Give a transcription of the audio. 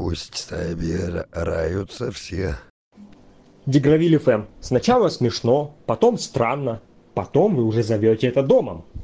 Пусть собираются все. Дегравиль ФМ. Сначала смешно, потом странно, потом вы уже зовете это домом.